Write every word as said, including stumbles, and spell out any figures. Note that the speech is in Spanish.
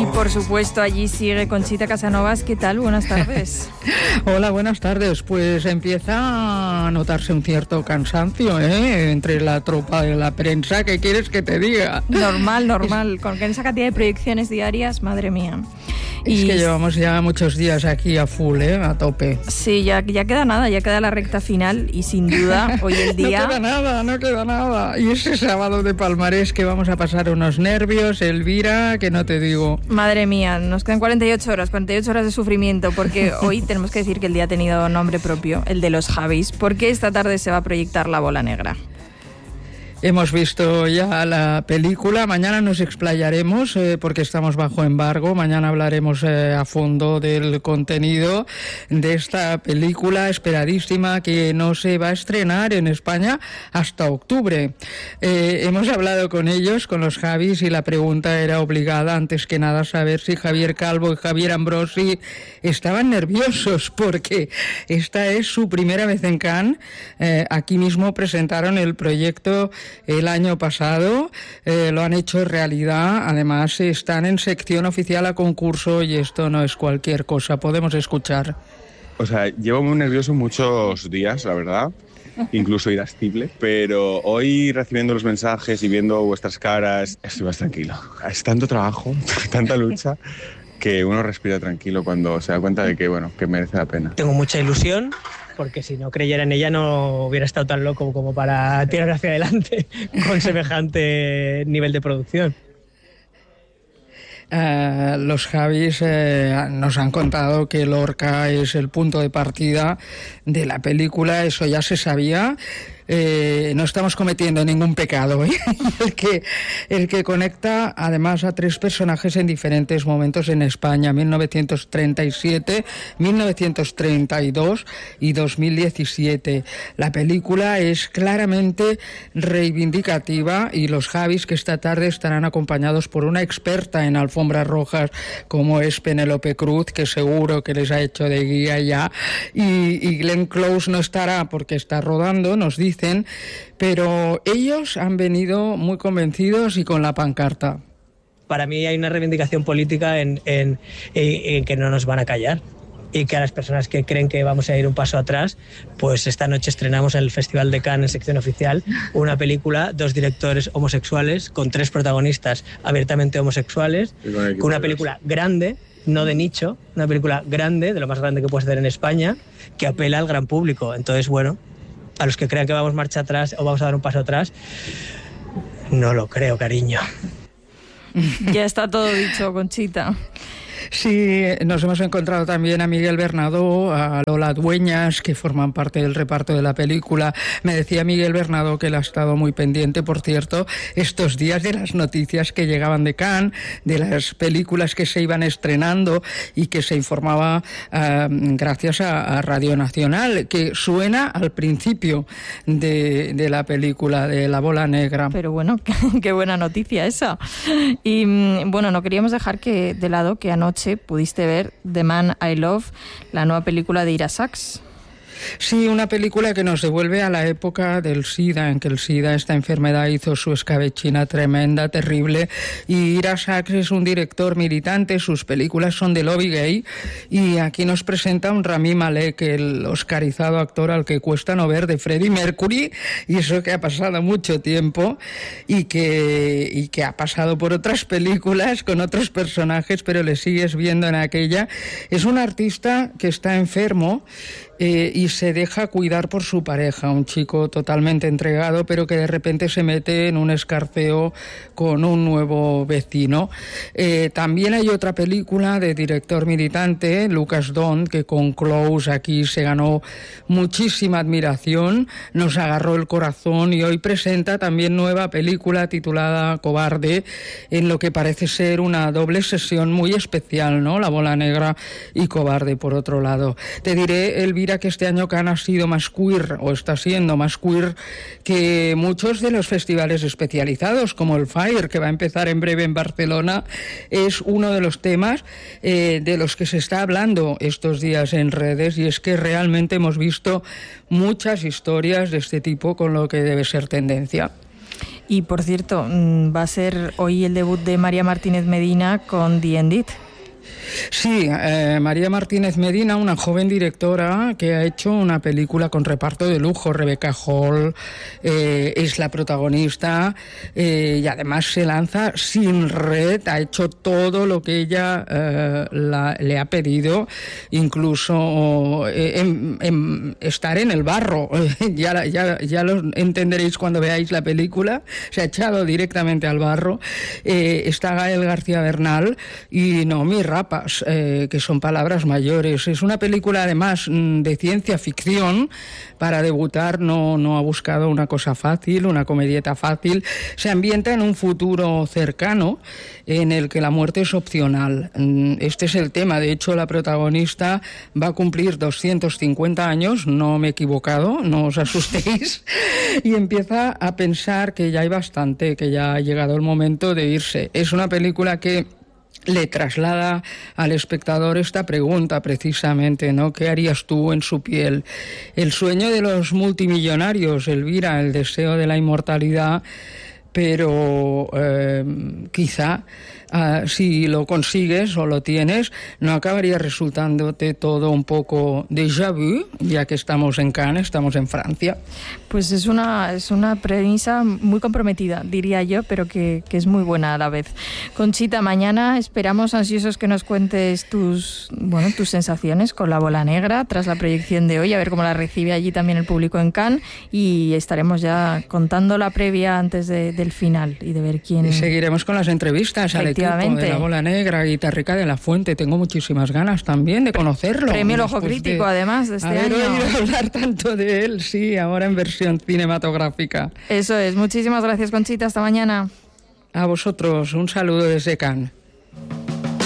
Y por supuesto allí sigue Conchita Casanovas. ¿Qué tal? Buenas tardes. Hola, buenas tardes. Pues empieza a notarse un cierto cansancio, ¿eh? Entre la tropa de la prensa. ¿Qué quieres que te diga? Normal, normal. Con esa cantidad de proyecciones diarias, madre mía. Es y... que llevamos ya muchos días aquí a full, ¿eh? A tope. Sí, ya, ya queda nada, ya queda la recta final y sin duda hoy el día... No queda nada, no queda nada. Y ese sábado de palmarés que vamos a pasar unos nervios, Elvira, que no te digo. Madre mía, nos quedan cuarenta y ocho horas, cuarenta y ocho horas de sufrimiento, porque hoy tenemos que decir que el día ha tenido nombre propio, el de los Javis, porque esta tarde se va a proyectar La Bola Negra. Hemos visto ya la película, mañana nos explayaremos eh, porque estamos bajo embargo, mañana hablaremos eh, a fondo del contenido de esta película esperadísima que no se va a estrenar en España hasta octubre. Eh, hemos hablado con ellos, con los Javis, y la pregunta era obligada, antes que nada, saber si Javier Calvo y Javier Ambrosi estaban nerviosos porque esta es su primera vez en Cannes. Eh, aquí mismo presentaron el proyecto el año pasado, eh, lo han hecho realidad, además están en sección oficial a concurso y esto no es cualquier cosa, podemos escuchar. O sea, llevo muy nervioso muchos días, la verdad, incluso irascible, pero hoy recibiendo los mensajes y viendo vuestras caras, estoy más tranquilo. Es tanto trabajo, tanta lucha, que uno respira tranquilo cuando se da cuenta de que, bueno, que merece la pena. Tengo mucha ilusión, porque si no creyera en ella no hubiera estado tan loco como para tirar hacia adelante con semejante nivel de producción. Uh, los Javis eh, nos han contado que Lorca es el punto de partida de la película, eso ya se sabía. Eh, no estamos cometiendo ningún pecado, ¿eh? el que el que conecta además a tres personajes en diferentes momentos en España: mil novecientos treinta y siete, mil novecientos treinta y dos y dos mil diecisiete. La película es claramente reivindicativa y los Javis, que esta tarde estarán acompañados por una experta en alfombras rojas como es Penélope Cruz, que seguro que les ha hecho de guía ya, y, y Glenn Close no estará porque está rodando, nos dice, pero ellos han venido muy convencidos y con la pancarta. Para mí hay una reivindicación política en, en, en, en que no nos van a callar, y que a las personas que creen que vamos a ir un paso atrás, pues esta noche estrenamos en el Festival de Cannes, en sección oficial, una película, dos directores homosexuales con tres protagonistas abiertamente homosexuales, con una película grande, no de nicho, una película grande, de lo más grande que puede ser en España, que apela al gran público. Entonces, bueno, a los que crean que vamos marcha atrás o vamos a dar un paso atrás, no lo creo, cariño. Ya está todo dicho, Conchita. Sí, nos hemos encontrado también a Miguel Bernadó, a Lola Dueñas, que forman parte del reparto de la película. Me decía Miguel Bernadó que él ha estado muy pendiente, por cierto, estos días de las noticias que llegaban de Cannes, de las películas que se iban estrenando y que se informaba uh, gracias a, a Radio Nacional, que suena al principio de, de la película de La Bola Negra. Pero bueno, qué, qué buena noticia esa. Y bueno, no queríamos dejar que de lado que anoche pudiste ver The Man I Love, la nueva película de Ira Sachs. Sí, una película que nos devuelve a la época del SIDA, en que el SIDA, esta enfermedad, hizo su escabechina tremenda, terrible, y Ira Sachs es un director militante, sus películas son de lobby gay, y aquí nos presenta un Rami Malek, el oscarizado actor al que cuesta no ver, de Freddie Mercury, y eso que ha pasado mucho tiempo, y que, y que ha pasado por otras películas, con otros personajes, pero le sigues viendo en aquella. Es un artista que está enfermo, Eh, y se deja cuidar por su pareja, un chico totalmente entregado, pero que de repente se mete en un escarceo con un nuevo vecino. Eh, también hay otra película de director militante, Lucas Dont, que con Close aquí se ganó muchísima admiración, nos agarró el corazón, y hoy presenta también nueva película titulada Cobarde, en lo que parece ser una doble sesión muy especial, ¿no? La Bola Negra y Cobarde, por otro lado. Te diré, Elvira, que este año Cannes ha sido más queer, o está siendo más queer, que muchos de los festivales especializados, como el Fire, que va a empezar en breve en Barcelona. Es uno de los temas eh, de los que se está hablando estos días en redes, y es que realmente hemos visto muchas historias de este tipo, con lo que debe ser tendencia. Y por cierto, va a ser hoy el debut de María Martínez Medina con The Endit. Sí, eh, María Martínez Medina, una joven directora que ha hecho una película con reparto de lujo. Rebecca Hall eh, es la protagonista eh, y además se lanza sin red, ha hecho todo lo que ella eh, la, le ha pedido, incluso eh, en, en estar en el barro. ya, ya, ya lo entenderéis cuando veáis la película, se ha echado directamente al barro. Eh, está Gael García Bernal y Naomi Rapace, Eh, que son palabras mayores. Es una película además de ciencia ficción. Para debutar no, no ha buscado una cosa fácil, una comedieta fácil. Se ambienta en un futuro cercano en el que la muerte es opcional. Este es el tema. De hecho, la protagonista va a cumplir doscientos cincuenta años, no me he equivocado, no os asustéis, y empieza a pensar que ya hay bastante, que ya ha llegado el momento de irse. Es una película que le traslada al espectador esta pregunta precisamente, ¿no? ¿Qué harías tú en su piel? El sueño de los multimillonarios, Elvira, el deseo de la inmortalidad, pero eh, quizá uh, si lo consigues o lo tienes, no acabaría resultándote todo un poco déjà vu, ya que estamos en Cannes, estamos en Francia. Pues es una, es una premisa muy comprometida, diría yo, pero que, que es muy buena a la vez. Conchita, mañana esperamos ansiosos que nos cuentes tus, bueno, tus sensaciones con La Bola Negra tras la proyección de hoy, a ver cómo la recibe allí también el público en Cannes, y estaremos ya contando la previa antes de, del final y de ver quién... Y seguiremos con las entrevistas al equipo de La Bola Negra, Guitarrica de la Fuente. Tengo muchísimas ganas también de conocerlo. Premio El Ojo Crítico, de, además, de este haber año. Haber oído hablar tanto de él, sí, ahora en versión cinematográfica. Eso es. Muchísimas gracias, Conchita. Hasta mañana. A vosotros, un saludo desde Cannes.